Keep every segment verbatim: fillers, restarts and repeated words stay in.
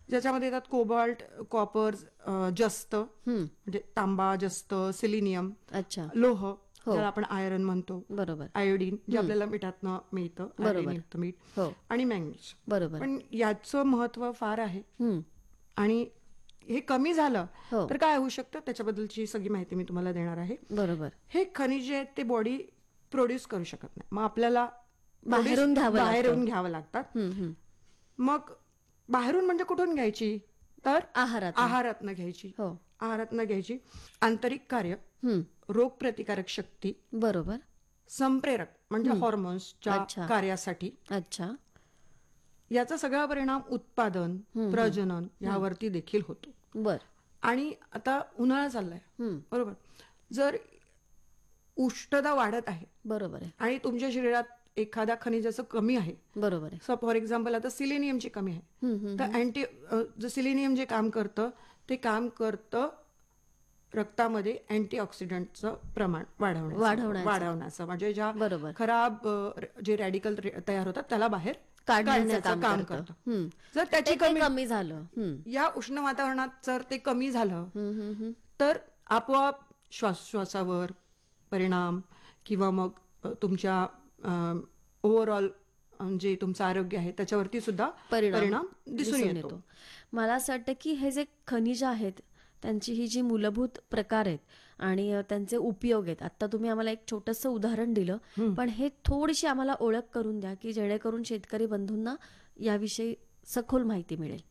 ज्याच्यामध्ये येतात cobalt, copper, जस्त म्हणजे तांबा, जस्त, सिलिनियम, अच्छा, लोह ज्याला आपण आयरन म्हणतो, बरोबर, आयोडीन जे आपल्याला मिठातनं मिळतं, आयोडीनयुक्त मीठ, हो, आणि मॅंगनीज. बरोबर. पण याचं महत्व फार आहे हम्म, आणि हे कमी झालं हो, तर काय होऊ शकतं त्याच्याबद्दलची सगळी माहिती मी तुम्हाला देणार आहे. बरोबर. हे खनिजे आहेत ते बॉडी प्रोड्यूस करू शकत नाही, मग आपल्याला बाहेरून घ्यावं लागतं. बाहेरून घ्यावं लागतात. हम्म, हम्म. मग बाहेरून म्हणजे कुठून घ्यायची, तर आहारात. आहारातनं घ्यायची. हो, आहारातनं घ्यायची. आंतरिक कार्य, हम्म, रोग प्रतिकारक शक्ती, बरोबर. संप्रेरक म्हणजे हॉर्मोन्सच्या अच्छा. कार्यासाठी, अच्छा, याचा सगळा परिणाम उत्पादन, प्रजनन यावरती देखील होतो. बर. आणि आता उन्हाळा चाललाय, हम्म, बरोबर, जर उष्णता वाढत आहे बरोबर आहे, आणि तुमच्या शरीरात एखाद्या खनिजाचं कमी आहे, बरोबर आहे. सो फॉर एक्झाम्पल आता सिलेनियमची कमी आहे, हम्म, हम्म, तर अँटी जे सिलेनियम जे काम करतं ते काम करतं रक्तामध्ये अँटीऑक्सिडंटचं प्रमाण वाढवण्याचं वाढवण्याचं. वाढवण्याचं म्हणजे ज्या बरोबर. खराब अ, जे रॅडिकल तयार होतात त्याला बाहेर काढण्याचं काढण्याचं काम काम करतं. करतं. हम्म. जर त्याची ते काही कमी कमी झालं. हम्म, या उष्ण वातावरणात जर ते कमी झालं हम्म, हम्म, हम्म. तर आपोआप श्वासोश्वासावर परिणाम किंवा मग अ, तुमच्या ओव्हरऑल जे तुमचं आरोग्य आहे त्याच्यावरती सुद्धा परिणाम दिसून येतो. मला असं वाटतं की हे जे खनिज आहेत त्यांची ही जी मूलभूत प्रकार आहेत आणि अ, त्यांचे उपयोग आहेत, आता तुम्ही आम्हाला एक छोटंसं उदाहरण दिलं, पण हे थोडीशी आम्हाला ओळख करून द्या की जेणेकरून शेतकरी बंधूंना याविषयी सखोल माहिती मिळेल.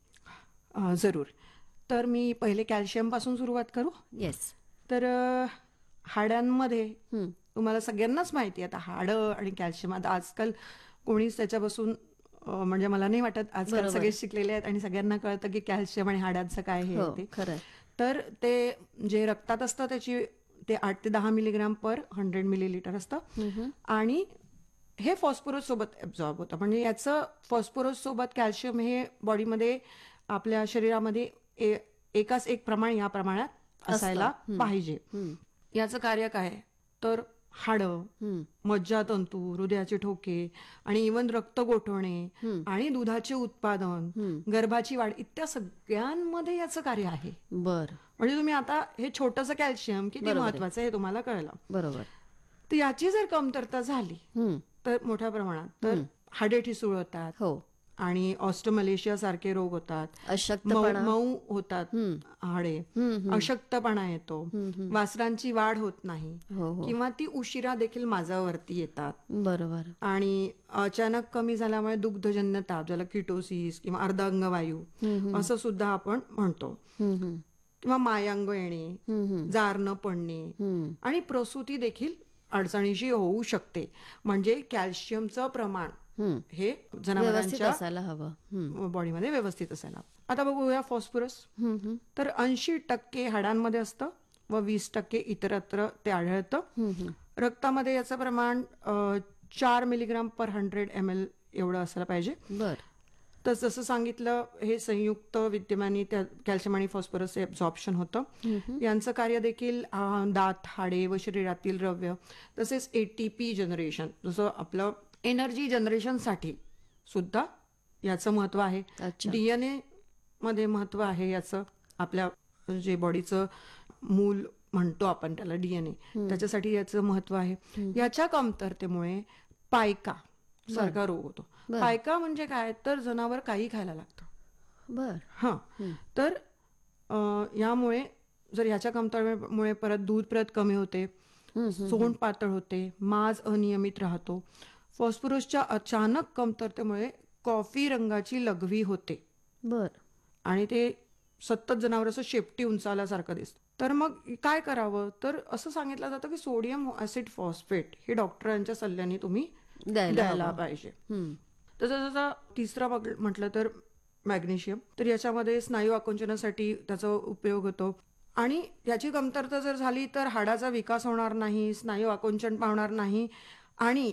अ, जरूर. तर मी पहिले कॅल्शियम पासून सुरुवात करू. येस. तर अ, हाडांमध्ये तुम्हाला सगळ्यांनाच माहिती आहे आता हाडं आणि कॅल्शियम, आता आजकाल कोणीच त्याच्यापासून अ, म्हणजे मला नाही वाटत आजकाल बरोबर. सगळे शिकलेले आहेत आणि सगळ्यांना कळतं की कॅल्शियम आणि हाडांचं काय हे हो, आहे ते. खरं आहे. तर ते जे रक्तात असतं त्याची ते आठ ते दहा मिलीग्राम पर हंड्रेड मिलीलिटर असतं आणि हे फॉस्फरस सोबत ऍब्झॉर्ब होतं. म्हणजे याचं फॉस्फरस सोबत कॅल्शियम हे बॉडीमध्ये आपल्या शरीरामध्ये ए- एकाच एक प्रमाण या प्रमाणात असायला पाहिजे. याचं कार्य काय आहे? तर हाडं, मज्जातंतू, हृदयाचे ठोके आणि इवन रक्त गोठवणे आणि दुधाचे उत्पादन, गर्भाची वाढ इत्या सगळ्यांमध्ये याचं कार्य आहे. बर. म्हणजे तुम्ही आता हे छोटंसं कॅल्शियम किती बरोबर आहे. महत्वाचं हे तुम्हाला कळलं. बरोबर. तर याची जर कमतरता झाली हम्म, तर मोठ्या प्रमाणात तर हाडे ठिसूळ होतात हो, आणि ऑस्टोमलेशिया सारखे रोग होतात, मऊ अशक्तपणा. मऊ होतात हाडे, अशक्तपणा येतो, वासरांची वाढ होत नाही हो, हो, किंवा ती उशिरा देखील माझावरती येतात बरोबर. आणि अचानक कमी झाल्यामुळे दुग्धजन्य ताप ज्याला किटोसिस किंवा अर्धांगवायू असं सुद्धा आपण म्हणतो, हम्म, हम्म, किंवा मायांग येणे, जार न पडणे हम्म. आणि प्रसूती देखील अडचणीशी होऊ शकते. म्हणजे कॅल्शियमचं प्रमाण हम्म. हे व्यवस्थित जनावरांच्या असायला हवं. हम्म, बॉडीमध्ये व्यवस्थित असायला. आता बघूया फॉस्फरस. हम्म, हम्म, तर ऐंशी टक्के हाडांमध्ये असतं व वीस टक्के इतरत्र ते आढळतं. हम्म, हम्म. रक्तामध्ये याचं प्रमाण अ, चार मिलीग्राम पर हंड्रेड एम एल एवढं असायला पाहिजे. बर. तर जसं सांगितलं हे संयुक्त विद्यमानी त्या कॅल्शियम आणि फॉस्फरस ॲब्झॉर्प्शन होतं. यांचं कार्य देखील अ, दात, हाडे व शरीरातील द्रव्य तसेच एटीपी जनरेशन, जसं आपलं एनर्जी जनरेशनसाठी सुद्धा याचं महत्व आहे. अच्छा. डीएनए मध्ये महत्व आहे याचं, आपल्या जे बॉडीचं मूल म्हणतो आपण त्याला डीएनए, त्याच्यासाठी याचं महत्व आहे. याच्या कमतरतेमुळे पायका सारखा रोग होतो. पायका म्हणजे काय, तर जनावर काही खायला लागतं. बर. हां, तर अ, यामुळे जर ह्याच्या कमतरतेमुळे परत दूध प्रत कमी होते, सोंड पातळ होते, माज अनियमित राहतो. फॉस्फरसच्या अचानक कमतरतेमुळे कॉफी रंगाची लघवी होते बर. आणि ते सतत जनावर असं शेपटी उंचावल्यासारखं दिसतं. तर मग काय करावं, तर असं सांगितलं जातं की सोडियम ऍसिड फॉस्फेट हे डॉक्टरांच्या सल्ल्याने तुम्ही द्यायला द्यायला हवं. पाहिजे. हम्म, तसं जसं तिसरा बघ- म्हटलं तर मॅग्नेशियम, तर याच्यामध्ये स्नायू आकुंचनासाठी त्याचा उपयोग होतो आणि याची कमतरता जर झाली तर हाडाचा विकास होणार नाही, स्नायू आकुंचन पावणार नाही आणि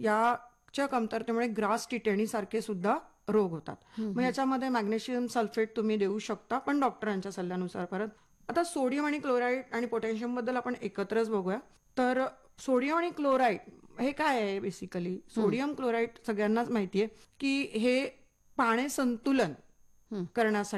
याच्या कमतरतेमुळे ग्रास टिटेनी सारखे सुद्धा रोग होतात. मग याच्यामध्ये मॅग्नेशियम सल्फेट तुम्ही देऊ शकता, पण डॉक्टरांच्या सल्ल्यानुसार. परत आता सोडियम आणि क्लोराईड आणि पोटॅशियम बद्दल आपण एकत्रच बघूया. तर सोडियम आणि क्लोराईड हे काय आहे बेसिकली, सोडियम क्लोराईड सगळ्यांनाच माहितीये की हे पाणी संतुलन करण्यासाठी